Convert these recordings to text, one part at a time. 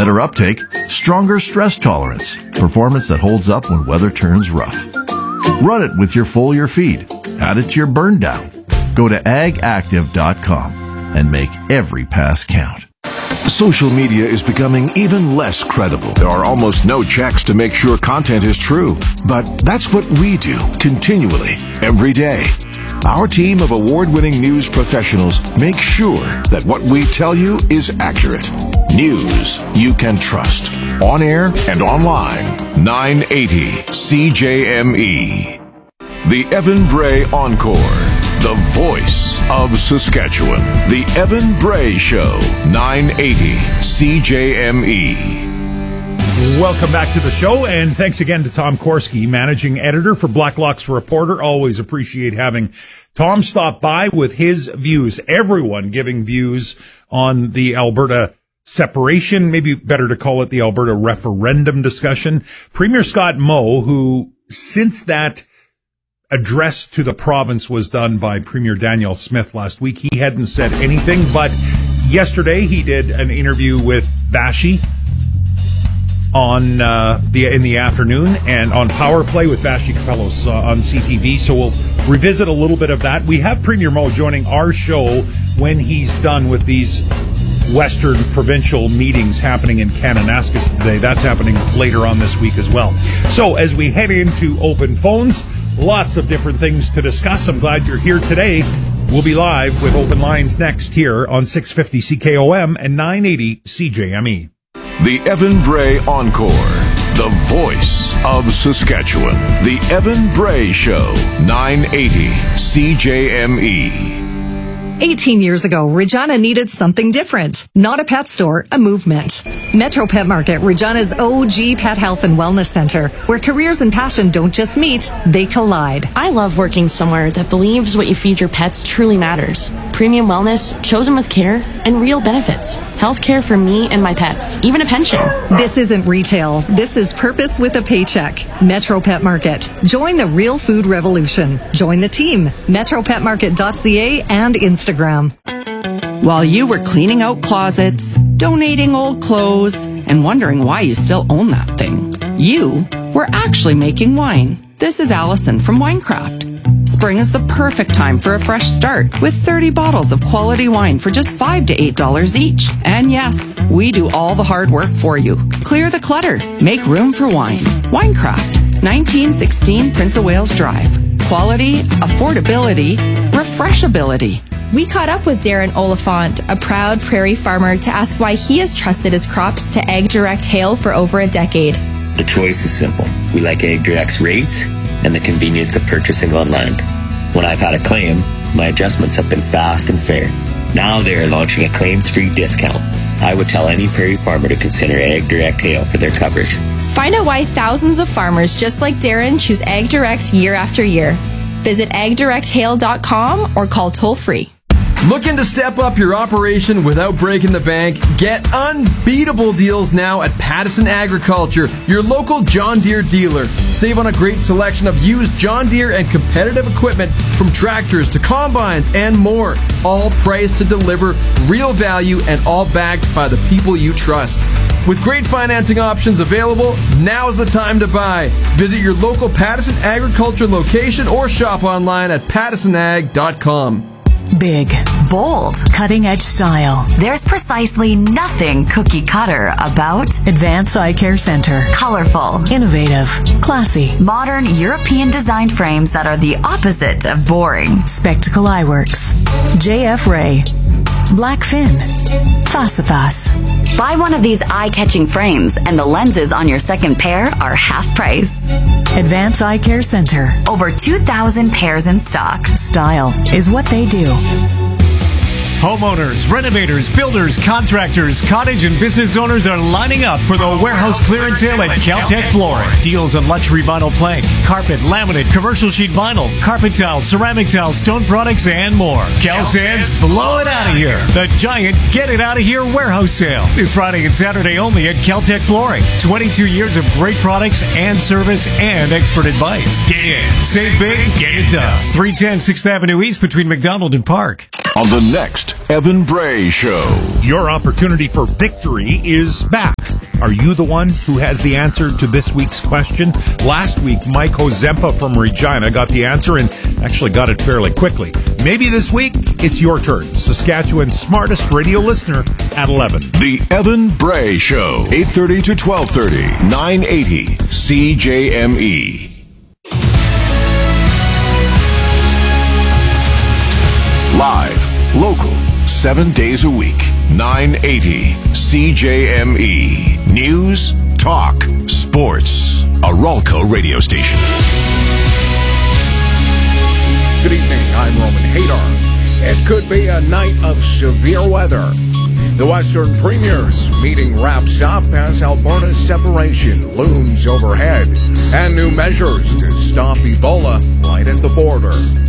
better uptake, stronger stress tolerance, performance that holds up when weather turns rough. Run it with your foliar feed. Add it to your burn down. Go to agactive.com and make every pass count. Social media is becoming even less credible. There are almost no checks to make sure content is true. But that's what we do continually, every day. Our team of award-winning news professionals make sure that what we tell you is accurate. News you can trust. On air and online. 980 CJME. The Evan Bray Encore. The voice of Saskatchewan. The Evan Bray Show. 980 CJME. Welcome back to the show, and thanks again to Tom Korski, managing editor for Blacklock's Reporter. Always appreciate having Tom stop by with his views. Everyone giving views on the Alberta separation, maybe better to call it the Alberta referendum discussion. Premier Scott Moe, who since that address to the province was done by Premier Danielle Smith last week, he hadn't said anything, but yesterday he did an interview with Vashti on in the afternoon, and on Power Play with Vashti Capellos on CTV. So we'll revisit a little bit of that. We have Premier Moe joining our show when he's done with these Western provincial meetings happening in Kananaskis today. That's happening later on this week as well. So as we head into open phones, lots of different things to discuss. I'm glad you're here today. We'll be live with open lines next here on 650 CKOM and 980 CJME. The Evan Bray Encore. The voice of Saskatchewan. The Evan Bray Show. 980 CJME. 18 years ago, Regina needed something different. Not a pet store, a movement. Metro Pet Market, Regina's OG pet health and wellness center, where careers and passion don't just meet, they collide. I love working somewhere that believes what you feed your pets truly matters. Premium wellness, chosen with care, and real benefits. Healthcare for me and my pets, even a pension. This isn't retail. This is purpose with a paycheck. Metro Pet Market. Join the real food revolution. Join the team. MetroPetMarket.ca and Instagram. While you were cleaning out closets, donating old clothes, and wondering why you still own that thing, you were actually making wine. This is Allison from Winecraft. Spring is the perfect time for a fresh start with 30 bottles of quality wine for just $5 to $8 each. And yes, we do all the hard work for you. Clear the clutter. Make room for wine. Winecraft, 1916 Prince of Wales Drive. Quality, affordability, refreshability. We caught up with Darren Oliphant, a proud prairie farmer, to ask why he has trusted his crops to AgDirect Hail for over a decade. The choice is simple. We like AgDirect's rates and the convenience of purchasing online. When I've had a claim, my adjustments have been fast and fair. Now they are launching a claims-free discount. I would tell any prairie farmer to consider AgDirect Hail for their coverage. Find out why thousands of farmers just like Darren choose AgDirect year after year. Visit agdirecthail.com or call toll-free. Looking to step up your operation without breaking the bank? Get unbeatable deals now at Pattison Agriculture, your local John Deere dealer. Save on a great selection of used John Deere and competitive equipment, from tractors to combines and more. All priced to deliver real value and all backed by the people you trust. With great financing options available, now's the time to buy. Visit your local Pattison Agriculture location or shop online at pattisonag.com. Big, bold, cutting-edge style. There's precisely nothing cookie-cutter about Advance Eye Care Center. Colorful, innovative, classy, modern European-designed frames that are the opposite of boring. Spectacle Eyeworks, JF Ray, Blackfin, Fasifas. Buy one of these eye-catching frames and the lenses on your second pair are half price. Advance Eye Care Center. Over 2,000 pairs in stock. Style is what they do. Homeowners, renovators, builders, contractors, cottage and business owners are lining up for the warehouse clearance sale at Caltech Flooring. Deals on luxury vinyl plank, carpet, laminate, commercial sheet vinyl, carpet tile, ceramic tile, stone products, and more. Cal says, blow it out of here. The giant Get It Out of Here warehouse sale is Friday and Saturday only at Caltech Flooring. 22 years of great products and service and expert advice. Get in, save big, get it done. 310 6th Avenue East between McDonald and Park. On the next Evan Bray Show. Your opportunity for victory is back. Are you the one who has the answer to this week's question? Last week, Mike Hozempa from Regina got the answer and actually got it fairly quickly. Maybe this week, it's your turn. Saskatchewan's smartest radio listener at 11. The Evan Bray Show, 8:30 to 12:30, 980 CJME. Live, local, 7 days a week, 980 CJME. News, talk, sports. A Ralco radio station. Good evening, I'm Roman Hadar. It could be a night of severe weather. The Western Premier's meeting wraps up as Alberta's separation looms overhead, and new measures to stop Ebola right at the border.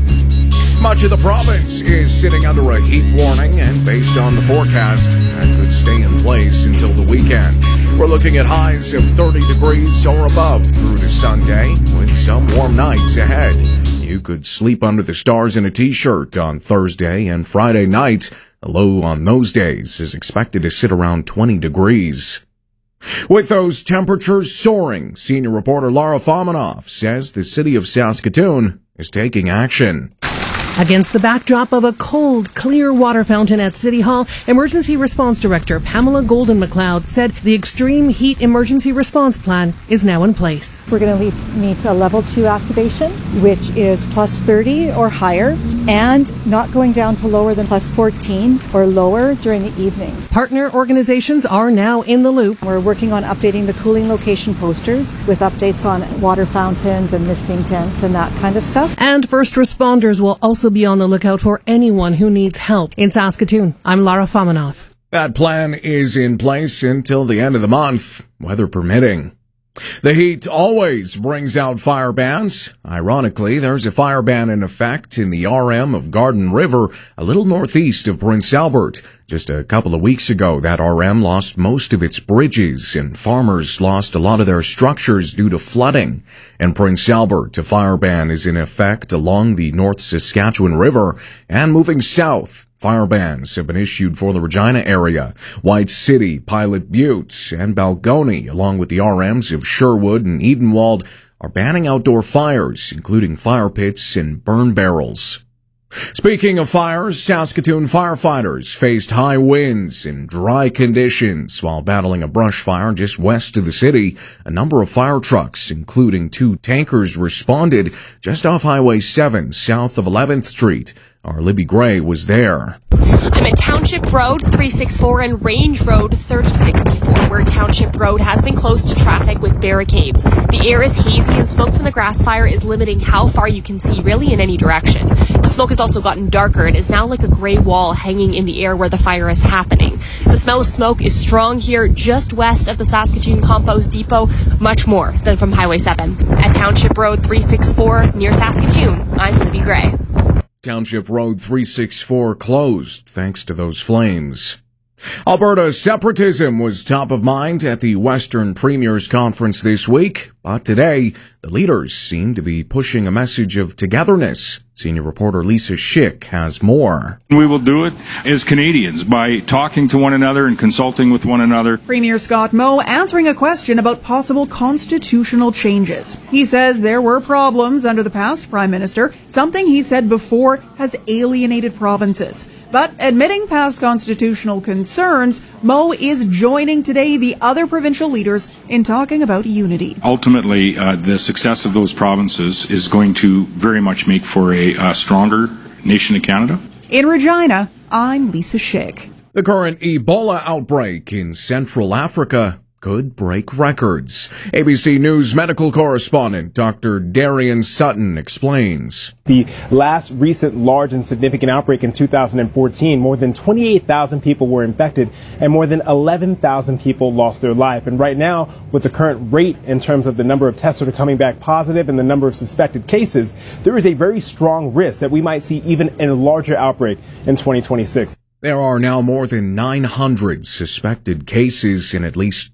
Much of the province is sitting under a heat warning, and based on the forecast, that could stay in place until the weekend. We're looking at highs of 30 degrees or above through to Sunday, with some warm nights ahead. You could sleep under the stars in a t-shirt on Thursday and Friday night. The low on those days is expected to sit around 20 degrees. With those temperatures soaring, senior reporter Lara Fominov says the city of Saskatoon is taking action. Against the backdrop of a cold, clear water fountain at City Hall, Emergency Response Director Pamela Golden-McLeod said the extreme heat emergency response plan is now in place. We're going to meet a level 2 activation, which is plus 30 or higher, and not going down to lower than plus 14 or lower during the evenings. Partner organizations are now in the loop. We're working on updating the cooling location posters with updates on water fountains and misting tents and that kind of stuff. And first responders will also be on the lookout for anyone who needs help. In Saskatoon, I'm Lara Fominov. That plan is in place until the end of the month, weather permitting. The heat always brings out fire bans. Ironically, there's a fire ban in effect in the RM of Garden River, a little northeast of Prince Albert. Just a couple of weeks ago, that RM lost most of its bridges, and farmers lost a lot of their structures due to flooding. In Prince Albert, a fire ban is in effect along the North Saskatchewan River, and moving south, fire bans have been issued for the Regina area, White City, Pilot Butte, and Balgony, along with the RMs of Sherwood and Edenwald, are banning outdoor fires, including fire pits and burn barrels. Speaking of fires, Saskatoon firefighters faced high winds and dry conditions while battling a brush fire just west of the city. A number of fire trucks, including 2 tankers, responded just off Highway 7 south of 11th Street. Our Libby Gray was there. I'm at Township Road 364 and Range Road 3064, where Township Road has been closed to traffic with barricades. The air is hazy and smoke from the grass fire is limiting how far you can see really in any direction. The smoke has also gotten darker and is now like a gray wall hanging in the air where the fire is happening. The smell of smoke is strong here just west of the Saskatoon Compost Depot, much more than from Highway 7. At Township Road 364 near Saskatoon, I'm Libby Gray. Township Road 364 closed thanks to those flames. Alberta separatism was top of mind at the Western Premier's Conference this week, but today the leaders seem to be pushing a message of togetherness. Senior reporter Lisa Schick has more. We will do it as Canadians by talking to one another and consulting with one another. Premier Scott Moe answering a question about possible constitutional changes. He says there were problems under the past Prime Minister, something he said before has alienated provinces. But admitting past constitutional concerns, Moe is joining today the other provincial leaders in talking about unity. Ultimately, the success of those provinces is going to very much make for a stronger nation of Canada. In Regina, I'm Lisa Schick. The current Ebola outbreak in Central Africa could break records. ABC News medical correspondent Dr. Darian Sutton explains. The last recent large and significant outbreak in 2014, more than 28,000 people were infected and more than 11,000 people lost their life. And right now, with the current rate in terms of the number of tests that are coming back positive and the number of suspected cases, there is a very strong risk that we might see even a larger outbreak in 2026. There are now more than 900 suspected cases and at least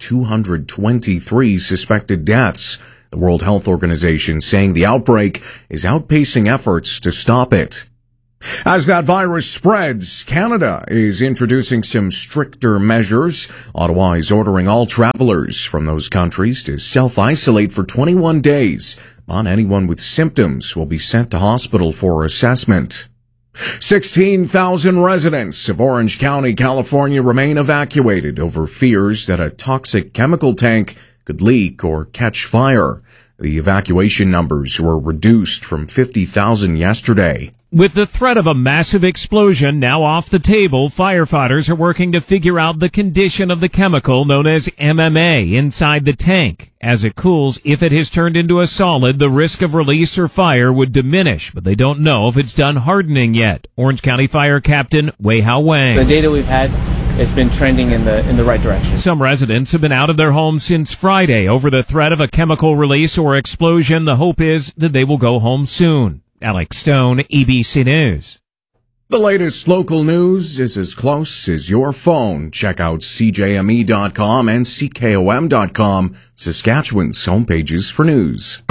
223 suspected deaths. The World Health Organization saying the outbreak is outpacing efforts to stop it. As that virus spreads, Canada is introducing some stricter measures. Ottawa is ordering all travelers from those countries to self-isolate for 21 days. Not anyone with symptoms will be sent to hospital for assessment. 16,000 residents of Orange County, California remain evacuated over fears that a toxic chemical tank could leak or catch fire. The evacuation numbers were reduced from 50,000 yesterday. With the threat of a massive explosion now off the table, firefighters are working to figure out the condition of the chemical known as MMA inside the tank. As it cools, if it has turned into a solid, the risk of release or fire would diminish, but they don't know if it's done hardening yet. Orange County Fire Captain Wei Hao Wang. The data we've had, it's been trending in the right direction. Some residents have been out of their homes since Friday over the threat of a chemical release or explosion. The hope is that they will go home soon. Alex Stone, EBC News. The latest local news is as close as your phone. Check out CJME.com and CKOM.com, Saskatchewan's homepages for news.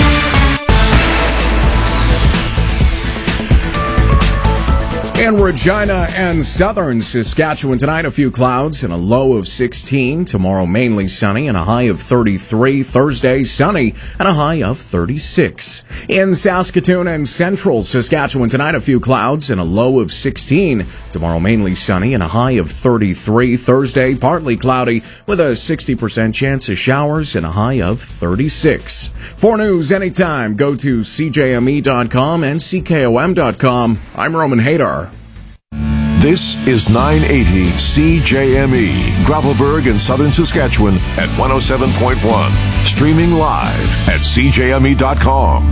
In Regina and southern Saskatchewan tonight, a few clouds and a low of 16. Tomorrow, mainly sunny and a high of 33. Thursday, sunny and a high of 36. In Saskatoon and central Saskatchewan tonight, a few clouds and a low of 16. Tomorrow, mainly sunny and a high of 33. Thursday, partly cloudy with a 60% chance of showers and a high of 36. For news anytime, go to CJME.com and CKOM.com. I'm Roman Hadar. This is 980 CJME, Gravelburg in southern Saskatchewan at 107.1. Streaming live at CJME.com.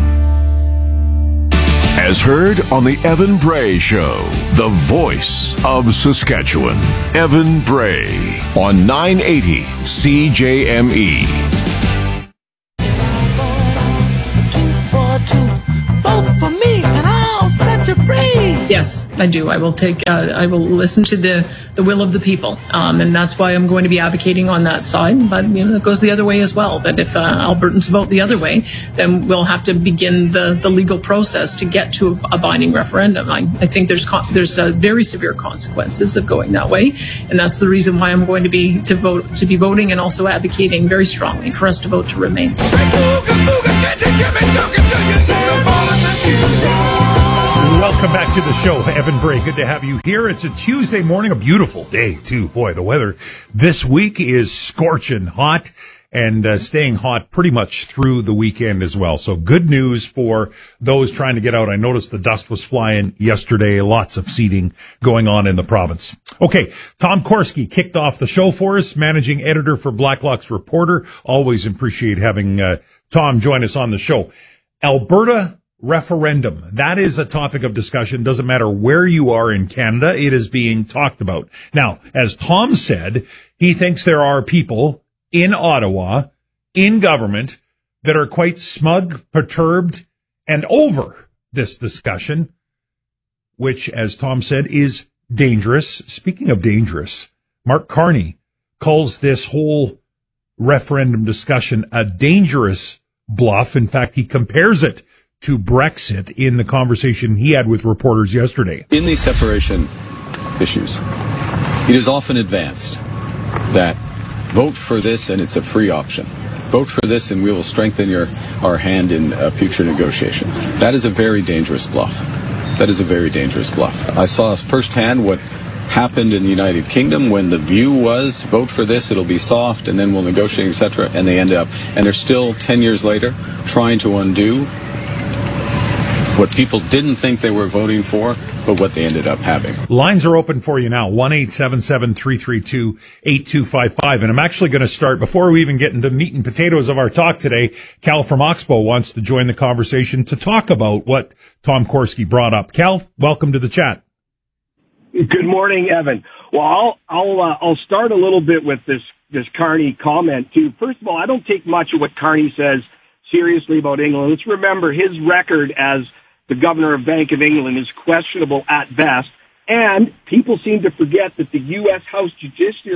As heard on the Evan Bray Show, the voice of Saskatchewan. Evan Bray on 980 CJME. Vote for me and I'll set you free. Yes, I do. I will listen to the will of the people. And that's why I'm going to be advocating on that side. But, it goes the other way as well. That if Albertans vote the other way, then we'll have to begin the legal process to get to a binding referendum. I think there's very severe consequences of going that way. And that's the reason why I'm going to be voting and also advocating very strongly for us to vote to remain. Welcome back to the show, Evan Bray. Good to have you here. It's a Tuesday morning, a beautiful day, too. Boy, the weather this week is scorching hot and staying hot pretty much through the weekend as well. So good news for those trying to get out. I noticed the dust was flying yesterday. Lots of seeding going on in the province. Okay, Tom Korski kicked off the show for us, managing editor for Blacklock's Reporter. Always appreciate having Tom join us on the show. Alberta referendum. That is a topic of discussion. Doesn't matter where you are in Canada. It is being talked about. Now, as Tom said, he thinks there are people in Ottawa, in government, that are quite smug, perturbed, and over this discussion, which, as Tom said, is dangerous. Speaking of dangerous, Mark Carney calls this whole referendum discussion a dangerous bluff. In fact, he compares it to Brexit in the conversation he had with reporters yesterday. In these separation issues, it is often advanced that vote for this and it's a free option. Vote for this and we will strengthen our hand in a future negotiation. That is a very dangerous bluff. That is a very dangerous bluff. I saw firsthand what happened in the United Kingdom when the view was vote for this, it'll be soft, and then we'll negotiate, etc. And they end up, and they're still 10 years later trying to undo what people didn't think they were voting for, but what they ended up having. Lines are open for you now, 1-877-332-8255. And I'm actually going to start, before we even get into meat and potatoes of our talk today, Cal from Oxbow wants to join the conversation to talk about what Tom Korski brought up. Cal, welcome to the chat. Good morning, Evan. Well, I'll start a little bit with this Carney comment too. First of all, I don't take much of what Carney says seriously about England. Let's remember his record as the governor of Bank of England is questionable at best. And people seem to forget that the U.S. House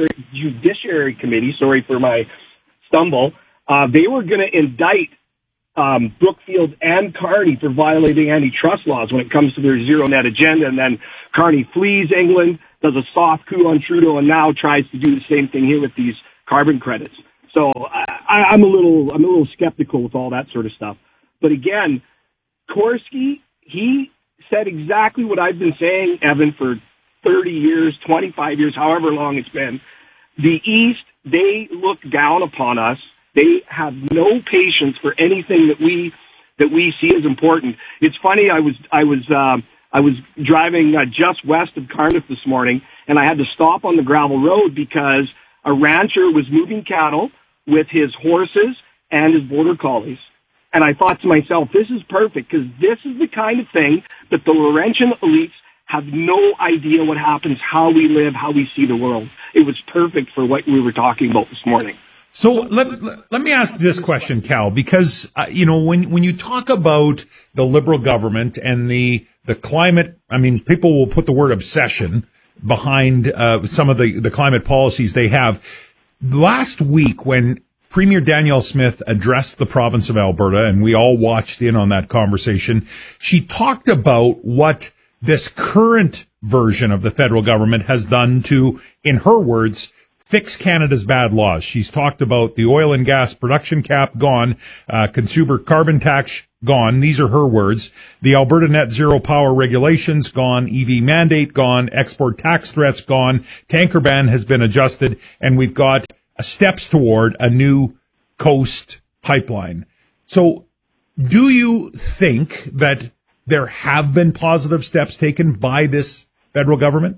Judiciary Committee, sorry for my stumble, they were going to indict Brookfield and Carney for violating antitrust laws when it comes to their zero net agenda. And then Carney flees England, does a soft coup on Trudeau, and now tries to do the same thing here with these carbon credits. So I'm a little skeptical with all that sort of stuff. But again, Korski, he said exactly what I've been saying, Evan, for 30 years, 25 years, however long it's been. The East, they look down upon us. They have no patience for anything that we see as important. It's funny. I was driving just west of Cardiff this morning, and I had to stop on the gravel road because a rancher was moving cattle with his horses and his border collies. And I thought to myself, this is perfect, because this is the kind of thing that the Laurentian elites have no idea what happens, how we live, how we see the world. It was perfect for what we were talking about this morning. So let me ask this question, Cal, because, when you talk about the Liberal government and the climate, I mean, people will put the word obsession behind some of the climate policies they have. Last week, when Premier Danielle Smith addressed the province of Alberta, and we all watched in on that conversation, she talked about what this current version of the federal government has done to, in her words, fix Canada's bad laws. She's talked about the oil and gas production cap gone, consumer carbon tax gone. These are her words. The Alberta net zero power regulations gone, EV mandate gone, export tax threats gone, tanker ban has been adjusted, and we've got steps toward a new coast pipeline. So do you think that there have been positive steps taken by this federal government?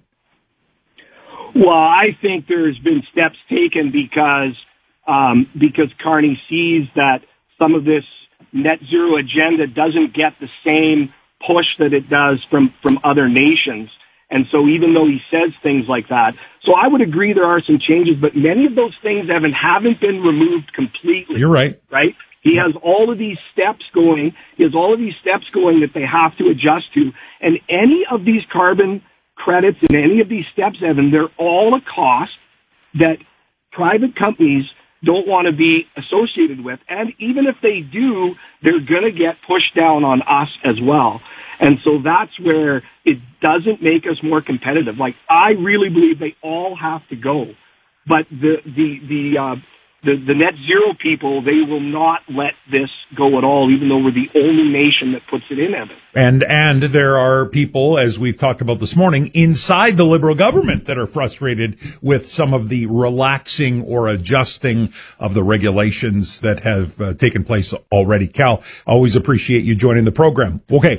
Well, I think there's been steps taken because Carney sees that some of this net zero agenda doesn't get the same push that it does from other nations. And so even though he says things like that, so I would agree there are some changes, but many of those things, Evan, haven't been removed completely. You're right. Right? He has all of these steps going. He has all of these steps going that they have to adjust to. And any of these carbon credits and any of these steps, Evan, they're all a cost that private companies don't want to be associated with. And even if they do, they're going to get pushed down on us as well. And so that's where it doesn't make us more competitive. Like, I really believe they all have to go. But the net zero people, they will not let this go at all, even though we're the only nation that puts it in, Evan. And there are people, as we've talked about this morning, inside the Liberal government that are frustrated with some of the relaxing or adjusting of the regulations that have taken place already. Cal, always appreciate you joining the program. Okay,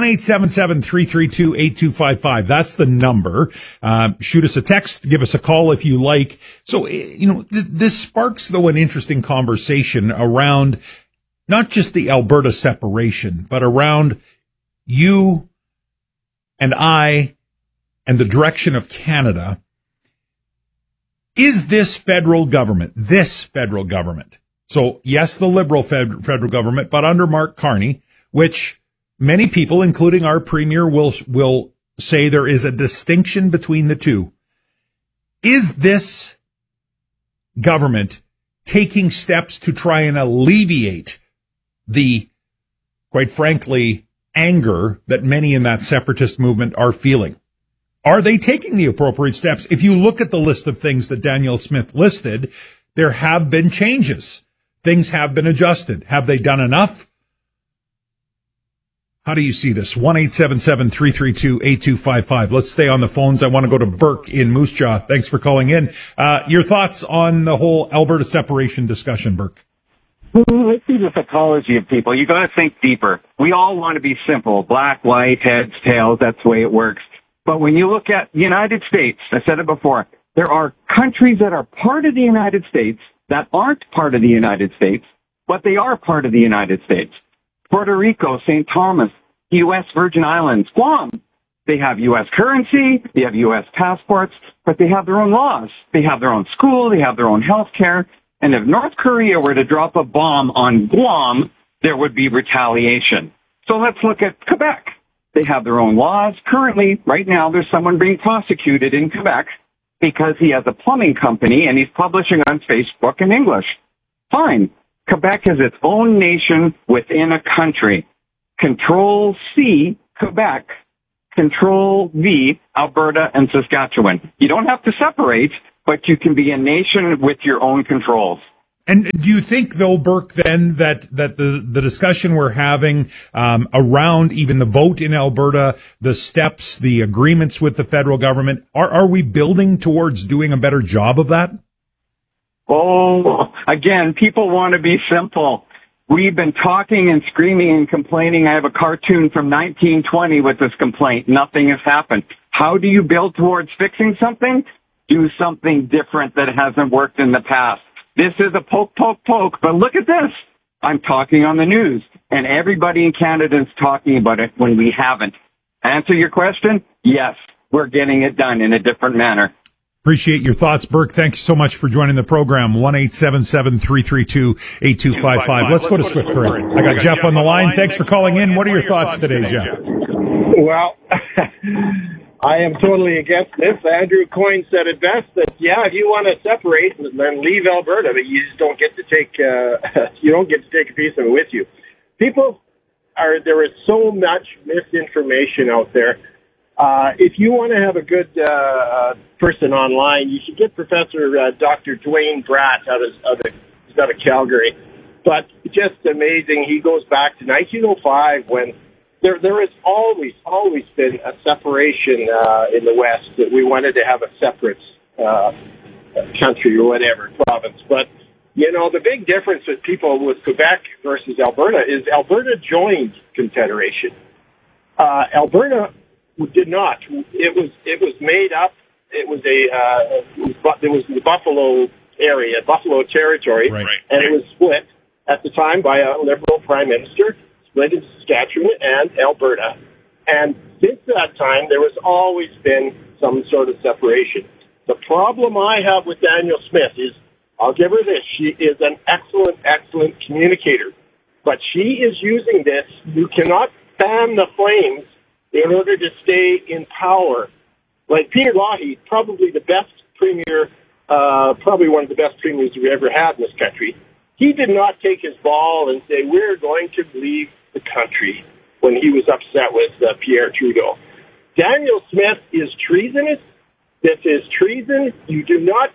1-877-332-8255. That's the number. Shoot us a text, give us a call if you like. So, this sparks, though, an interesting conversation around not just the Alberta separation, but around you and I and the direction of Canada. Is this federal government, so yes, the Liberal federal government, but under Mark Carney, which many people, including our premier, will say there is a distinction between the two. Is this government taking steps to try and alleviate the, quite frankly, anger that many in that separatist movement are feeling? Are they taking the appropriate steps? If you look at the list of things that Danielle Smith listed, there have been changes. Things have been adjusted. Have they done enough? How do you see this? 1-877-332-8255. Let's stay on the phones. I want to go to Burke in Moose Jaw. Thanks for calling in. Your thoughts on the whole Alberta separation discussion, Burke? Let's see the psychology of people. You got to think deeper. We all want to be simple. Black, white, heads, tails. That's the way it works. But when you look at the United States, I said it before, there are countries that are part of the United States that aren't part of the United States, but they are part of the United States. Puerto Rico, St. Thomas, U.S. Virgin Islands, Guam. They have U.S. currency, they have U.S. passports, but they have their own laws. They have their own school, they have their own health care. And if North Korea were to drop a bomb on Guam, there would be retaliation. So let's look at Quebec. They have their own laws. Currently, right now, there's someone being prosecuted in Quebec because he has a plumbing company and he's publishing on Facebook in English. Fine. Quebec is its own nation within a country. Control C, Quebec. Control V, Alberta and Saskatchewan. You don't have to separate, but you can be a nation with your own controls. And do you think, though, Burke, then that the discussion we're having around even the vote in Alberta, the steps, the agreements with the federal government, are we building towards doing a better job of that? Oh, again, people want to be simple. We've been talking and screaming and complaining. I have a cartoon from 1920 with this complaint. Nothing has happened. How do you build towards fixing something? Do something different that hasn't worked in the past. This is a poke, but look at this. I'm talking on the news, and everybody in Canada is talking about it when we haven't. Answer your question? Yes, we're getting it done in a different manner. Appreciate your thoughts, Burke. Thank you so much for joining the program. 1-877-332-8255. Let's go to Swift Current. I got Jeff on the line. Thanks for calling in. What are your thoughts today, Jeff? Well, I am totally against this. Andrew Coyne said it best that, yeah, if you want to separate, then leave Alberta, but you just don't get to take, you don't get to take a piece of it with you. There is so much misinformation out there. If you want to have a good person online, you should get Professor Dr. Dwayne Bratt he's out of Calgary. But just amazing. He goes back to 1905 when there has always been a separation in the West, that we wanted to have a separate country or whatever, province. But, you know, the big difference with people with Quebec versus Alberta is Alberta joined Confederation. Alberta did not. It was made up. It was the Buffalo area, Buffalo territory, right. And it was split at the time by a Liberal Prime Minister, split into Saskatchewan and Alberta. And since that time, there has always been some sort of separation. The problem I have with Danielle Smith is, I'll give her this, she is an excellent communicator. But she is using this. You cannot fan the flames in order to stay in power. Like Peter Lougheed, probably the best premier, probably one of the best premiers we ever had in this country. He did not take his ball and say, we're going to leave the country, when he was upset with Pierre Trudeau. Danielle Smith is treasonous. This is treason. You do not...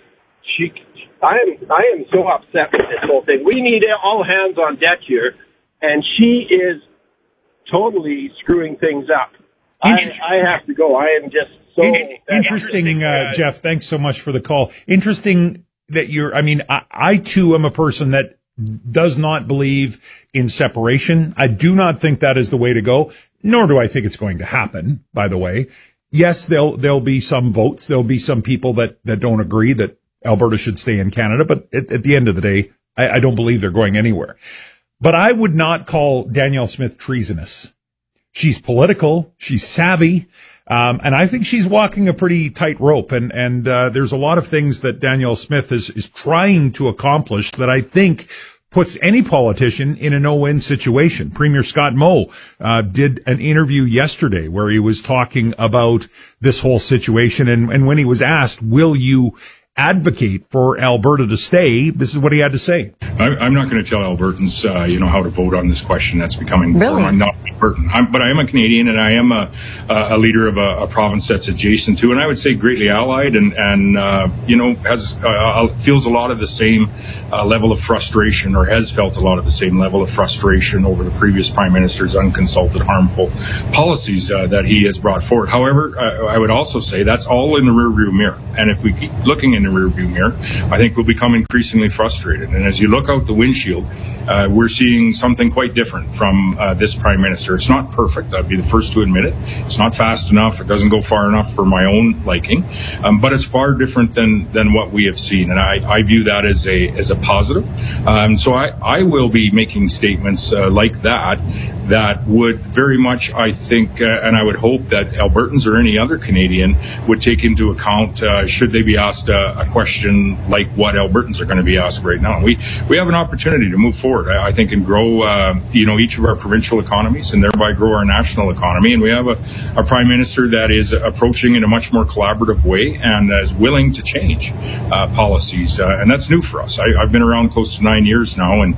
I am so upset with this whole thing. We need all hands on deck here, and she is totally screwing things up. I have to go. I am just so... Interesting, Jeff. Thanks so much for the call. Interesting that I too am a person that does not believe in separation. I do not think that is the way to go, nor do I think it's going to happen, by the way. Yes, there'll be some votes. There'll be some people that don't agree that Alberta should stay in Canada, but at the end of the day, I don't believe they're going anywhere. But I would not call Danielle Smith treasonous. She's political. She's savvy. And I think she's walking a pretty tight rope. And there's a lot of things that Danielle Smith is trying to accomplish that I think puts any politician in a no-win situation. Premier Scott Moe did an interview yesterday where he was talking about this whole situation. And when he was asked, will you advocate for Alberta to stay, this is what he had to say. I'm not going to tell Albertans, how to vote on this question. That's becoming... Really? I'm not Albertan. But I am a Canadian, and I am a leader of a province that's adjacent to, and I would say greatly allied, and has feels a lot of the same level of frustration, or has felt a lot of the same level of frustration over the previous Prime Minister's unconsulted, harmful policies that he has brought forward. However, I would also say that's all in the rearview mirror, and if we keep looking in the rearview mirror, I think we'll become increasingly frustrated. And as you look out the windshield, we're seeing something quite different from this Prime Minister. It's not perfect. I'd be the first to admit it. It's not fast enough. It doesn't go far enough for my own liking. But it's far different than what we have seen. And I view that as a positive. So I will be making statements like that would very much, I think, and I would hope that Albertans or any other Canadian would take into account should they be asked a question like what Albertans are going to be asked right now. We have an opportunity to move forward, I think, and grow each of our provincial economies and thereby grow our national economy. And we have a Prime Minister that is approaching in a much more collaborative way and is willing to change policies. And that's new for us. I've been around close to 9 years now, and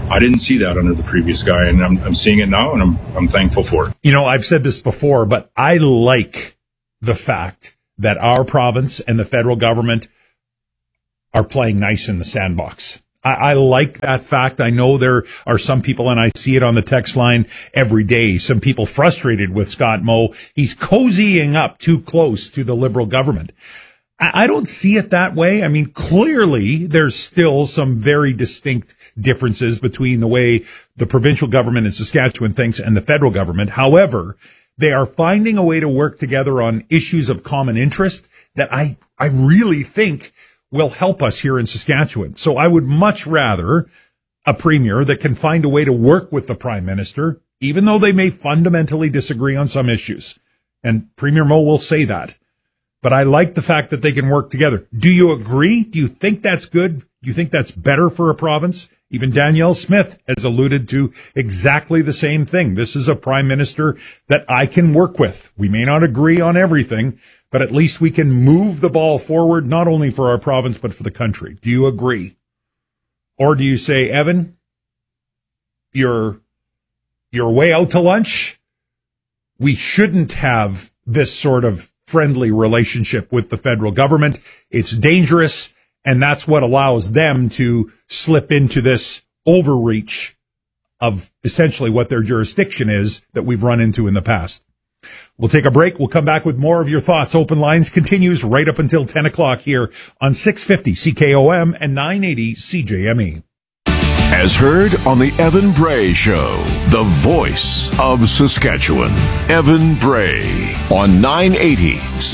I didn't see that under the previous guy, and I'm seeing it now, and I'm thankful for it. You know, I've said this before, but I like the fact that our province and the federal government are playing nice in the sandbox. I like that fact. I know there are some people, and I see it on the text line every day, some people frustrated with Scott Moe. He's cozying up too close to the Liberal government. I don't see it that way. I mean, clearly there's still some very distinct differences between the way the provincial government in Saskatchewan thinks and the federal government. However, they are finding a way to work together on issues of common interest that I really think will help us here in Saskatchewan. So I would much rather a premier that can find a way to work with the Prime Minister, even though they may fundamentally disagree on some issues. And Premier Moe will say that. But I like the fact that they can work together. Do you agree? Do you think that's good? Do you think that's better for a province? Even Danielle Smith has alluded to exactly the same thing. This is a prime minister that I can work with. We may not agree on everything, but at least we can move the ball forward, not only for our province, but for the country. Do you agree? Or do you say, Evan, you're way out to lunch? We shouldn't have this sort of friendly relationship with the federal government. It's dangerous, and that's what allows them to slip into this overreach of essentially what their jurisdiction is that we've run into in the past. We'll take a break. We'll come back with more of your thoughts. Open Lines continues right up until 10 o'clock here on 650 CKOM and 980 CJME. As heard on the Evan Bray Show, the voice of Saskatchewan. Evan Bray on 980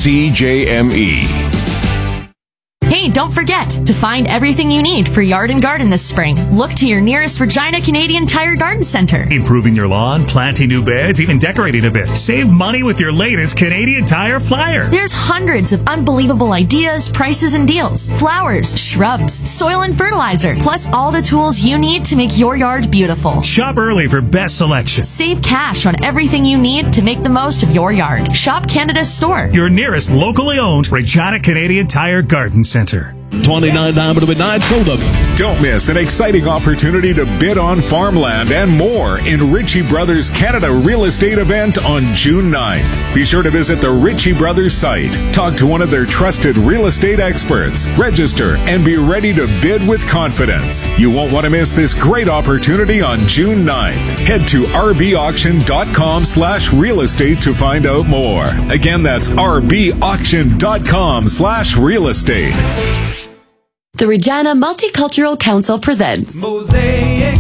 CJME. Hey, don't forget to find everything you need for yard and garden this spring. Look to your nearest Regina Canadian Tire Garden Center. Improving your lawn, planting new beds, even decorating a bit. Save money with your latest Canadian Tire flyer. There's hundreds of unbelievable ideas, prices, and deals. Flowers, shrubs, soil and fertilizer, plus all the tools you need to make your yard beautiful. Shop early for best selection. Save cash on everything you need to make the most of your yard. Shop Canada's store. Your nearest locally owned Regina Canadian Tire Garden Center. 29 to midnight sold. Don't miss an exciting opportunity to bid on farmland and more in Ritchie Brothers Canada Real Estate event on June 9th. Be sure to visit the Ritchie Brothers site, talk to one of their trusted real estate experts, register, and be ready to bid with confidence. You won't want to miss this great opportunity on June 9th. Head to rbauction.com/real estate to find out more. Again, that's rbauction.com/real estate. The Regina Multicultural Council presents Mosaic,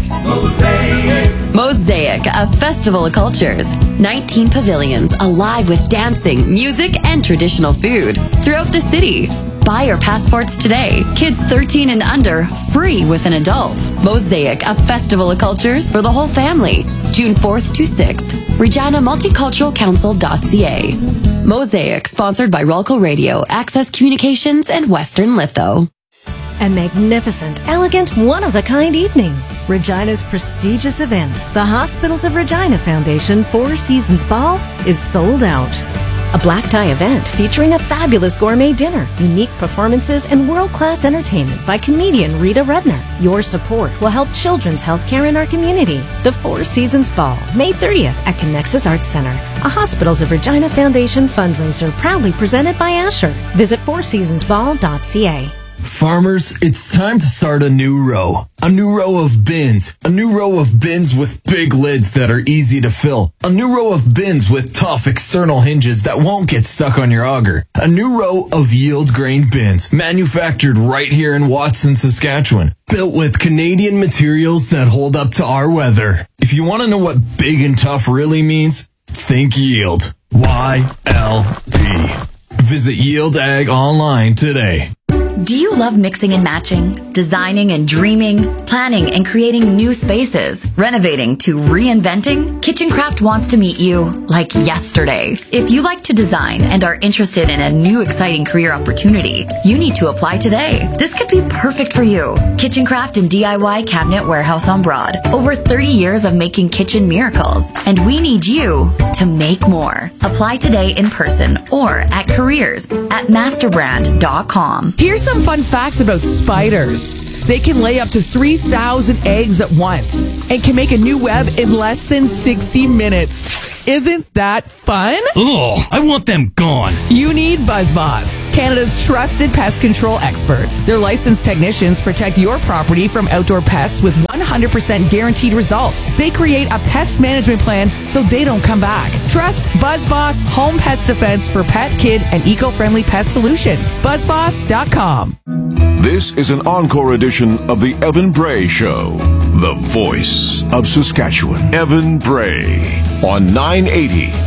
a festival of cultures. 19 pavilions alive with dancing, music, and traditional food throughout the city. Buy your passports today. Kids 13 and under, free with an adult. Mosaic, a festival of cultures for the whole family. June 4th to 6th. ReginaMulticulturalCouncil.ca. Mosaic, sponsored by Rolco Radio, Access Communications, and Western Litho. A magnificent, elegant, one-of-a-kind evening. Regina's prestigious event, the Hospitals of Regina Foundation Four Seasons Ball, is sold out. A black tie event featuring a fabulous gourmet dinner, unique performances, and world-class entertainment by comedian Rita Rudner. Your support will help children's healthcare in our community. The Four Seasons Ball, May 30th at Connexus Arts Center, a Hospitals of Regina Foundation fundraiser proudly presented by Asher. Visit fourseasonsball.ca. Farmers, it's time to start a new row. A new row of bins. A new row of bins with big lids that are easy to fill. A new row of bins with tough external hinges that won't get stuck on your auger. A new row of yield grain bins, manufactured right here in Watson, Saskatchewan. Built with Canadian materials that hold up to our weather. If you want to know what big and tough really means, think yield. YLD. Visit Yield Ag online today. Do you love mixing and matching, designing and dreaming, planning and creating new spaces, renovating to reinventing? KitchenCraft wants to meet you like yesterday. If you like to design and are interested in a new exciting career opportunity, you need to apply today. This could be perfect for you. KitchenCraft and DIY Cabinet Warehouse on Broad. Over 30 years of making kitchen miracles, and we need you to make more. Apply today in person or at careers@masterbrand.com. Here's some fun facts about spiders. They can lay up to 3,000 eggs at once and can make a new web in less than 60 minutes. Isn't that fun? Ugh, I want them gone. You need BuzzBoss, Canada's trusted pest control experts. Their licensed technicians protect your property from outdoor pests with 100% guaranteed results. They create a pest management plan so they don't come back. Trust BuzzBoss Home Pest Defense for pet, kid, and eco-friendly pest solutions. BuzzBoss.com. This is an encore edition of the Evan Bray Show, the voice of Saskatchewan. Evan Bray on 980